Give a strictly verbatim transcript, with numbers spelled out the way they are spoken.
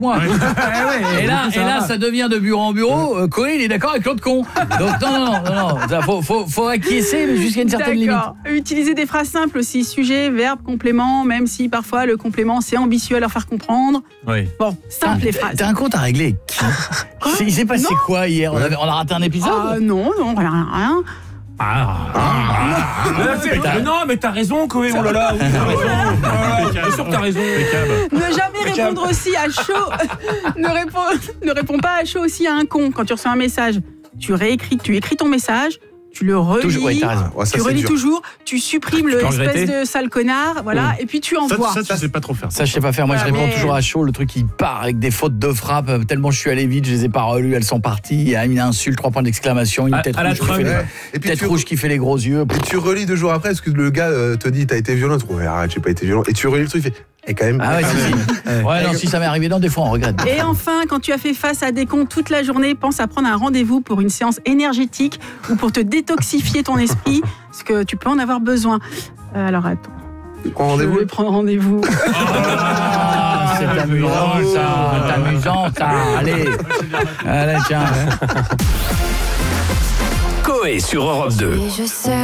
moi. Et là, et là, ça devient de bureau en bureau. Euh, Coé, il est d'accord avec l'autre con. Donc non, non, non, non. Ça, faut, faut, faut acquiescer, mais jusqu'à une certaine limite. Utiliser des phrases simples aussi, sujet, verbe, complément, même si parfois le complément c'est ambitieux à leur faire comprendre. Oui. Bon, simple ah, les phrases. T'as un compte à régler. Quoi Il s'est passé non. quoi hier on, avait, on a raté un épisode. Ah non, non, rien, rien. Ah, ah, ah, ah, mais mais non, mais t'as raison, Coé, oh là là, oui, t'as raison. Bien sûr que t'as raison. Ne jamais répondre aussi à chaud. ne, réponds, ne réponds pas à chaud aussi à un con quand tu reçois un message. Tu réécris, tu écris ton message. Tu le relis, toujours, ouais, ouais, ça, tu relis toujours, tu supprimes le espèce de sale connard, voilà, mmh. et puis tu envoies. Ça, ça, tu sais pas trop faire. Ça, je sais pas faire. Moi, voilà, je réponds mais... toujours à chaud. Le truc qui part avec des fautes de frappe. Tellement je suis allé vite, je les ai pas relues. Elles sont parties. Une insulte, trois points d'exclamation, une à, tête, à rouge, qui fait, ouais. les... tête tu... rouge qui fait les gros yeux. Et tu relis deux jours après, parce que le gars euh, te dit t'as été violent. Tu ouais, arrête, j'ai pas été violent. Et tu relis le truc, il fait. Et quand même. Ah ouais, si, si. Ouais, non, si ça m'est arrivé, non, des fois on regrette. Et enfin, quand tu as fait face à des cons toute la journée, pense à prendre un rendez-vous pour une séance énergétique ou pour te détoxifier ton esprit, parce que tu peux en avoir besoin. Euh, alors attends. Prends rendez-vous. Je vais prendre rendez-vous. Ah, c'est amusant, ça. C'est amusant, ça. Allez. Allez, tiens. Coé sur Europe deux.